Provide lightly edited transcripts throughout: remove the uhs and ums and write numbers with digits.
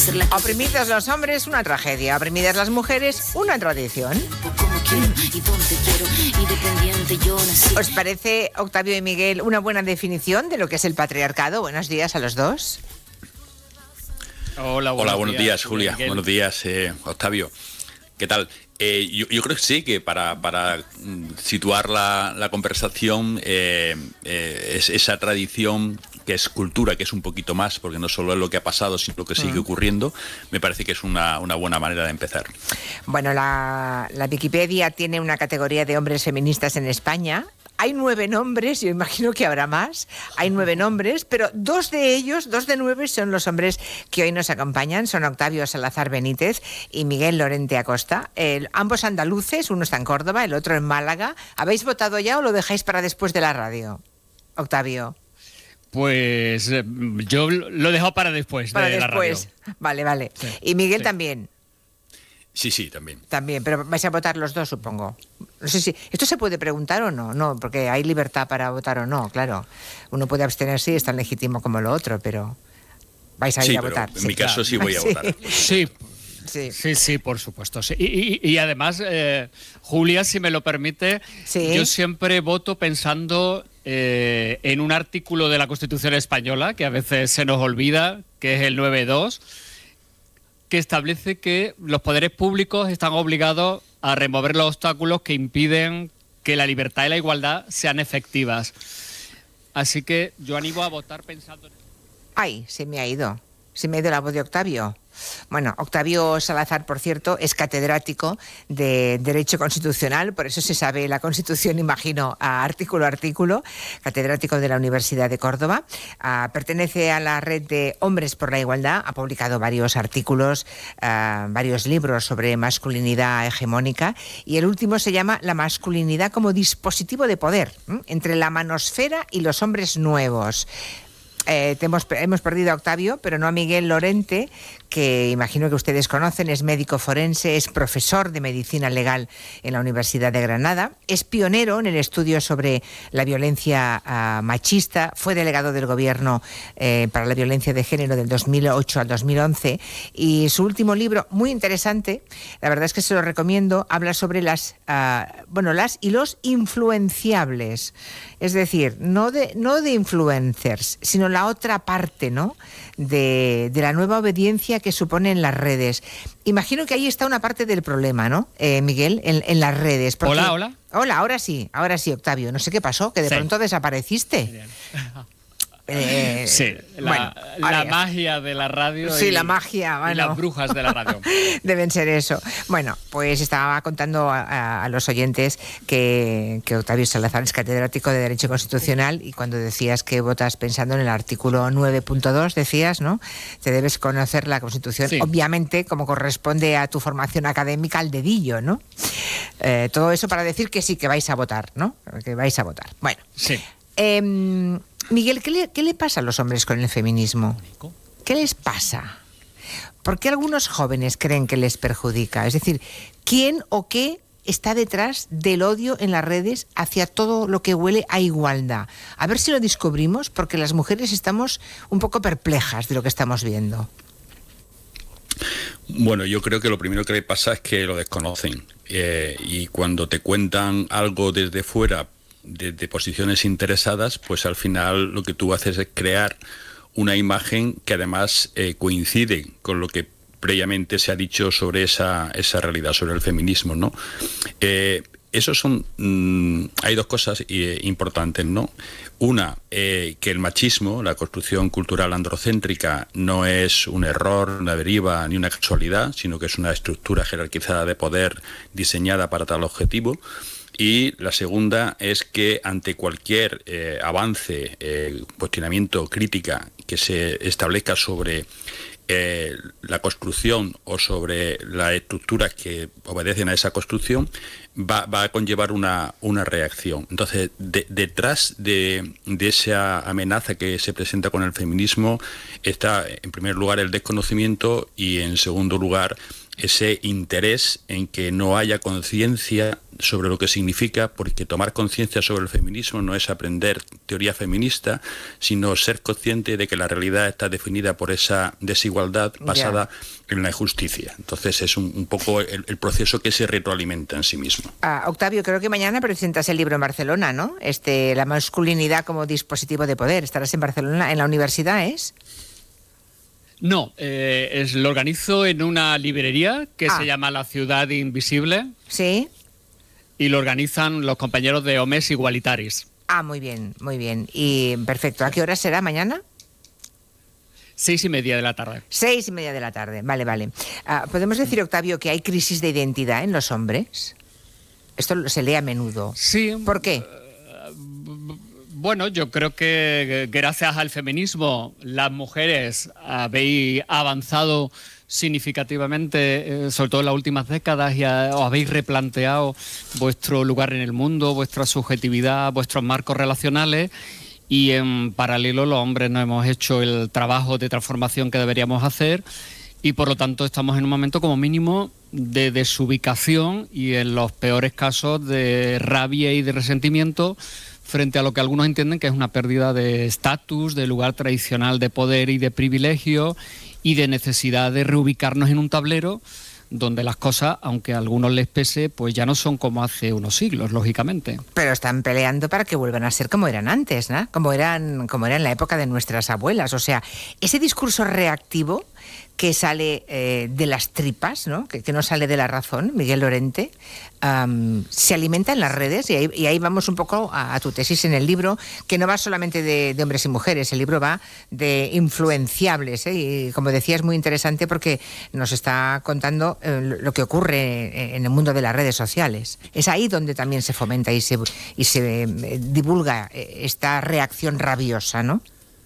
Oprimidos los hombres, una tragedia. Oprimidas las mujeres, una tradición. ¿Os parece, Octavio y Miguel, una buena definición de lo que es el patriarcado? Buenos días a los dos. Hola, buenos días, Julia. Miguel. Buenos días, Octavio. ¿Qué tal? Yo creo que sí, que para situar la conversación, es esa tradición que es cultura, que es un poquito más, porque no solo es lo que ha pasado, sino lo que sigue ocurriendo, me parece que es una buena manera de empezar. Bueno, la Wikipedia tiene una categoría de hombres feministas en España. Hay 9 nombres, yo imagino que habrá más. Hay 9 nombres, pero 2 de ellos, 2 de 9, son los hombres que hoy nos acompañan. Son Octavio Salazar Benítez y Miguel Lorente Acosta. Ambos andaluces, uno está en Córdoba, el otro en Málaga. ¿Habéis votado ya o lo dejáis para después de la radio, Octavio? Pues yo lo he dejado para después Para de después. la radio. Vale. Sí, Y Miguel sí. también. Sí, también. También, pero vais a votar los dos, supongo. No sé si esto se puede preguntar o no, no, porque hay libertad para votar o no, claro. Uno puede abstenerse y es tan legítimo como lo otro, pero vais a ir a pero votar. En mi caso sí voy a Sí. votar. Sí, por supuesto. Sí. Y además, Julia, si me lo permite, Sí. yo siempre voto pensando en un artículo de la Constitución española, que a veces se nos olvida, que es el 9.2, que establece que los poderes públicos están obligados a remover los obstáculos que impiden que la libertad y la igualdad sean efectivas. Así que yo animo a votar pensando en... Ay, se me ha ido la voz de Octavio. Bueno, Octavio Salazar, por cierto, es catedrático de Derecho Constitucional, por eso se sabe la Constitución, imagino, artículo a artículo, catedrático de la Universidad de Córdoba. Pertenece a la red de Hombres por la Igualdad, ha publicado varios artículos, varios libros sobre masculinidad hegemónica, y el último se llama La masculinidad como dispositivo de poder, entre la manosfera y los hombres nuevos. Hemos perdido a Octavio, pero no a Miguel Lorente, que imagino que ustedes conocen, es médico forense, es profesor de medicina legal en la Universidad de Granada, es pionero en el estudio sobre la violencia machista, fue delegado del Gobierno para la violencia de género del 2008 al 2011, y su último libro, muy interesante, la verdad es que se lo recomiendo, habla sobre las y los influenciables, es decir, no de influencers, sino la otra parte, ¿no?, de la nueva obediencia que suponen las redes. Imagino que ahí está una parte del problema, ¿no, Miguel, en las redes? Porque... Hola. Hola, ahora sí, Octavio. No sé qué pasó, que de pronto desapareciste. Sí, la magia de la radio. Sí, la magia, bueno. Y las brujas de la radio. Deben ser eso. Bueno, pues estaba contando a los oyentes que Octavio Salazar es catedrático de Derecho Constitucional, y cuando decías que votas pensando en el artículo 9.2, decías, ¿no? Te debes conocer la Constitución, sí, obviamente, como corresponde a tu formación académica, al dedillo, ¿no? Todo eso para decir que sí, que vais a votar, ¿no? Que vais a votar. Bueno. Sí. Miguel, ¿qué le pasa a los hombres con el feminismo? ¿Qué les pasa? ¿Por qué algunos jóvenes creen que les perjudica? Es decir, ¿quién o qué está detrás del odio en las redes hacia todo lo que huele a igualdad? A ver si lo descubrimos, porque las mujeres estamos un poco perplejas de lo que estamos viendo. Bueno, yo creo que lo primero que le pasa es que lo desconocen. Y cuando te cuentan algo desde fuera, de posiciones interesadas, pues al final lo que tú haces es crear una imagen que además coincide con lo que previamente se ha dicho sobre esa realidad, sobre el feminismo, ¿no? Hay dos cosas importantes, ¿no? Una, que el machismo, la construcción cultural androcéntrica, no es un error, una deriva ni una casualidad, sino que es una estructura jerarquizada de poder diseñada para tal objetivo. Y la segunda es que ante cualquier avance, cuestionamiento, crítica que se establezca sobre la construcción o sobre las estructuras que obedecen a esa construcción, va a conllevar una reacción. Entonces, detrás de esa amenaza que se presenta con el feminismo está, en primer lugar, el desconocimiento, y en segundo lugar, ese interés en que no haya conciencia sobre lo que significa, porque tomar conciencia sobre el feminismo no es aprender teoría feminista, sino ser consciente de que la realidad está definida por esa desigualdad basada en la injusticia. Entonces es un poco el proceso que se retroalimenta en sí mismo. Octavio, creo que mañana presentas el libro en Barcelona, ¿no? La masculinidad como dispositivo de poder. Estarás en Barcelona, en la universidad, ¿es? No, lo organizo en una librería que se llama La Ciudad Invisible. Sí. Y lo organizan los compañeros de Homes Igualitaris. Muy bien, muy bien. Y perfecto. ¿A qué hora será mañana? 6:30 de la tarde. 6:30 de la tarde, vale. ¿Podemos decir, Octavio, que hay crisis de identidad en los hombres? Esto se lee a menudo. Sí. ¿Por qué? Bueno, yo creo que gracias al feminismo las mujeres habéis avanzado significativamente, sobre todo en las últimas décadas, y os habéis replanteado vuestro lugar en el mundo, vuestra subjetividad, vuestros marcos relacionales, y en paralelo los hombres no hemos hecho el trabajo de transformación que deberíamos hacer, y por lo tanto estamos en un momento como mínimo de desubicación y en los peores casos de rabia y de resentimiento frente a lo que algunos entienden que es una pérdida de estatus, de lugar tradicional de poder y de privilegio, y de necesidad de reubicarnos en un tablero donde las cosas, aunque a algunos les pese, pues ya no son como hace unos siglos, lógicamente. Pero están peleando para que vuelvan a ser como eran antes, ¿no? Como eran en la época de nuestras abuelas. O sea, ese discurso reactivo que sale de las tripas, ¿no? Que no sale de la razón, Miguel Lorente, se alimenta en las redes, y ahí vamos un poco a tu tesis en el libro, que no va solamente de hombres y mujeres, el libro va de influenciables, y como decía, es muy interesante porque nos está contando lo que ocurre en el mundo de las redes sociales. Es ahí donde también se fomenta y se divulga esta reacción rabiosa, ¿no?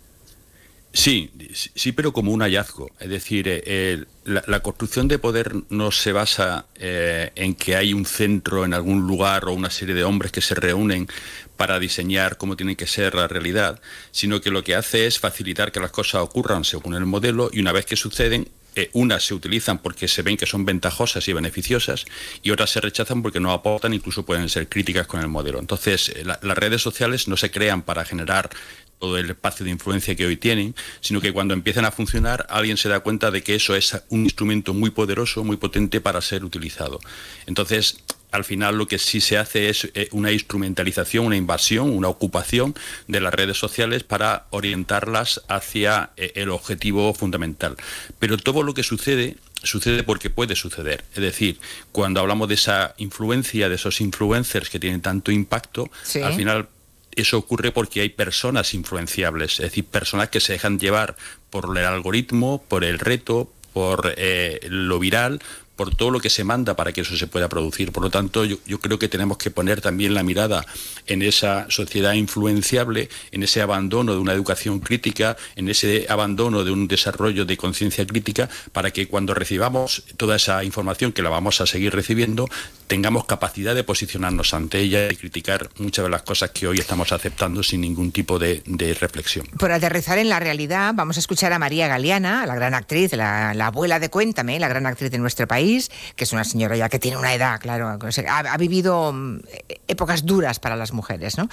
Sí, pero como un hallazgo. Es decir, la construcción de poder no se basa en que hay un centro en algún lugar o una serie de hombres que se reúnen para diseñar cómo tiene que ser la realidad, sino que lo que hace es facilitar que las cosas ocurran según el modelo, y una vez que suceden, unas se utilizan porque se ven que son ventajosas y beneficiosas, y otras se rechazan porque no aportan, incluso pueden ser críticas con el modelo. Entonces, las redes sociales no se crean para generar todo el espacio de influencia que hoy tienen, sino que cuando empiezan a funcionar, alguien se da cuenta de que eso es un instrumento muy poderoso, muy potente para ser utilizado. Entonces, al final lo que sí se hace es una instrumentalización, una invasión, una ocupación de las redes sociales para orientarlas hacia el objetivo fundamental. Pero todo lo que sucede porque puede suceder. Es decir, cuando hablamos de esa influencia, de esos influencers que tienen tanto impacto, sí, al final eso ocurre porque hay personas influenciables, es decir, personas que se dejan llevar por el algoritmo, por el reto, por lo viral, por todo lo que se manda para que eso se pueda producir. Por lo tanto, yo creo que tenemos que poner también la mirada en esa sociedad influenciable, en ese abandono de una educación crítica, en ese abandono de un desarrollo de conciencia crítica, para que cuando recibamos toda esa información, que la vamos a seguir recibiendo, tengamos capacidad de posicionarnos ante ella y criticar muchas de las cosas que hoy estamos aceptando sin ningún tipo de reflexión. Por aterrizar en la realidad, vamos a escuchar a María Galeana, la gran actriz, la abuela de Cuéntame, la gran actriz de nuestro país, que es una señora ya que tiene una edad, claro, ha vivido épocas duras para las mujeres, ¿no?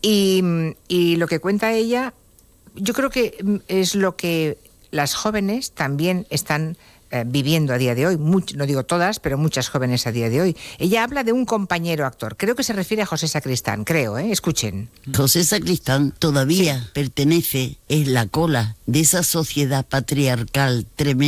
Y lo que cuenta ella, yo creo que es lo que las jóvenes también están viviendo a día de hoy, no digo todas, pero muchas jóvenes a día de hoy. Ella habla de un compañero actor, creo que se refiere a José Sacristán, creo, escuchen. José Sacristán todavía pertenece, es la cola de esa sociedad patriarcal tremenda